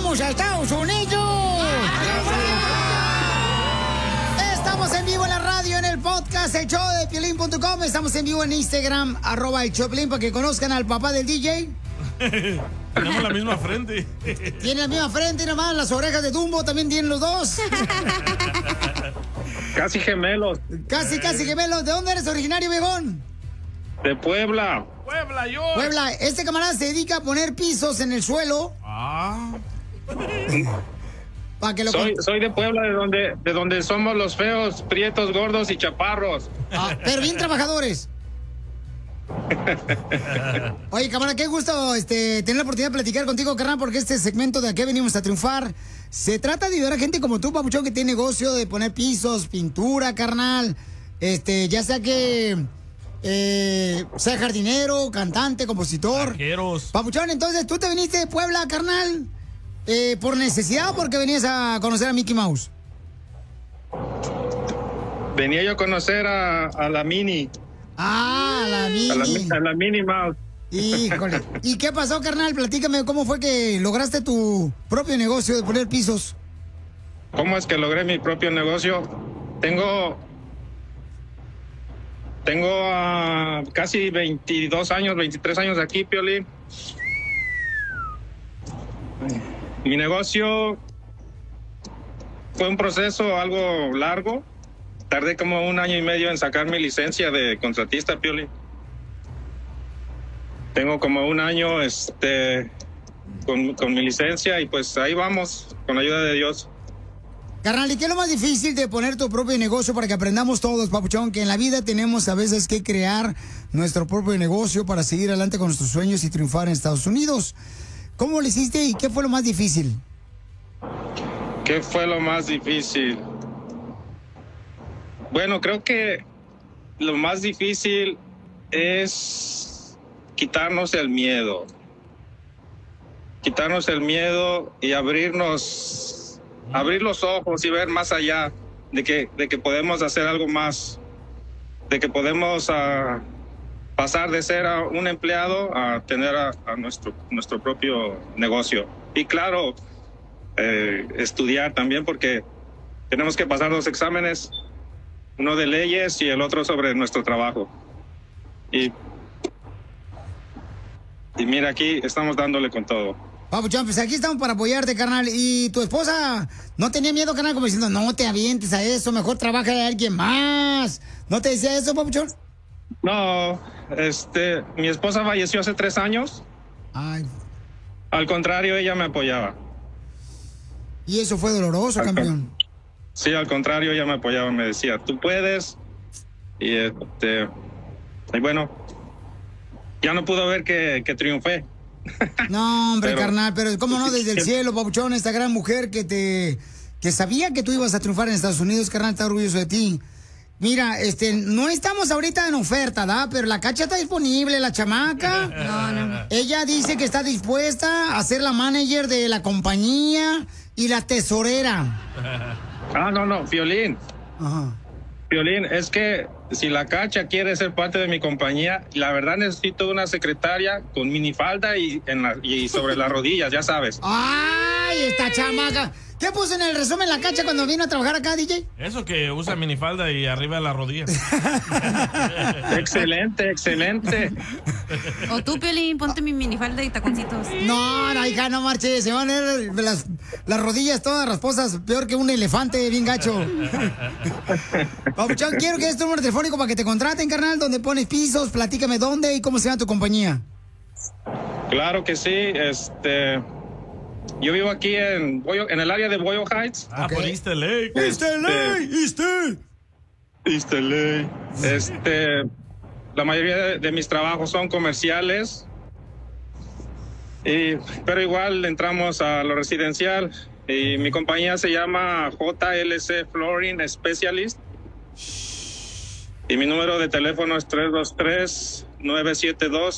¡Vamos a Estados Unidos! Estamos en vivo en la radio, en el podcast, el show de Piolín.com. Estamos en vivo en Instagram, @el show de Piolín, para que conozcan al papá del DJ. Tenemos la misma frente. Tiene la misma frente, nomás las orejas de Dumbo también tienen los dos. Casi gemelos. Casi gemelos. ¿De dónde eres originario, viejón? De Puebla. Puebla. Este camarada se dedica a poner pisos en el suelo. Pa' que lo soy de Puebla, de donde somos los feos, prietos, gordos y chaparros. Pero bien trabajadores. Oye, camarada, qué gusto tener la oportunidad de platicar contigo, carnal, porque este segmento de Aquí venimos a triunfar se trata de ayudar a gente como tú, papuchón, que tiene negocio de poner pisos, pintura, carnal. Ya sea que sea jardinero, cantante, compositor. Arqueros. Papuchón, entonces tú te viniste de Puebla, carnal, ¿por necesidad o porque venías a conocer a Mickey Mouse? Venía yo a conocer a la Mini. La Mini. A la Mini Mouse. Híjole. ¿Y qué pasó, carnal? Platícame, ¿cómo fue que lograste tu propio negocio de poner pisos? ¿Cómo es que logré mi propio negocio? Tengo casi 22 años, 23 años aquí, Piolín. Mi negocio fue un proceso algo largo. Tardé como 1 año y medio en sacar mi licencia de contratista, Piolín. Tengo como 1 año con mi licencia y pues ahí vamos, con la ayuda de Dios. Carnal, ¿y qué es lo más difícil de poner tu propio negocio para que aprendamos todos, papuchón? Que en la vida tenemos a veces que crear nuestro propio negocio para seguir adelante con nuestros sueños y triunfar en Estados Unidos. ¿Cómo lo hiciste y qué fue lo más difícil? ¿Qué fue lo más difícil? Bueno, creo que lo más difícil es quitarnos el miedo. Quitarnos el miedo y abrir los ojos y ver más allá de que podemos hacer algo más, de que podemos pasar de ser a un empleado a tener a nuestro propio negocio. Y claro, estudiar también, porque tenemos que pasar 2 exámenes, uno de leyes y el otro sobre nuestro trabajo. Y mira, aquí estamos dándole con todo. Papuchón, pues aquí estamos para apoyarte, carnal. ¿Y tu esposa no tenía miedo, carnal? Como diciendo, no te avientes a eso, mejor trabaja de alguien más. ¿No te decía eso, papuchón? No, mi esposa falleció hace 3 años. Ay. Al contrario, ella me apoyaba. ¿Y eso fue doloroso, campeón? Sí, al contrario, ella me apoyaba, me decía, tú puedes. Y bueno, ya no pudo ver que triunfé. No, hombre, carnal, pero cómo no, desde el cielo, papuchón, esta gran mujer que sabía que tú ibas a triunfar en Estados Unidos, carnal, está orgulloso de ti. Mira, no estamos ahorita en oferta, ¿da? Pero la Cacha está disponible, la chamaca. No. Ella dice que está dispuesta a ser la manager de la compañía y la tesorera. No, Piolín. Ajá. Piolín, es que si la Cacha quiere ser parte de mi compañía, la verdad necesito una secretaria con minifalda y sobre las rodillas, ya sabes. ¡Ay, esta chamaca! ¿Qué puso en el resumen la Cacha cuando vino a trabajar acá, DJ? Eso, que usa minifalda y arriba de las rodillas. Excelente. O tú, Piolín, ponte mi minifalda y taconcitos. No, hija, no marches. Se van a ver las rodillas todas rasposas, peor que un elefante bien gacho. Papuchón, quiero que des tu número telefónico para que te contraten, carnal, donde pones pisos. Platícame dónde y cómo se llama tu compañía. Claro que sí, yo vivo aquí en el área de Boyle Heights. Por East LA. East LA. La mayoría de mis trabajos son comerciales, pero igual entramos a lo residencial. Y mi compañía se llama JLC Flooring Specialist. Y mi número de teléfono es 323-972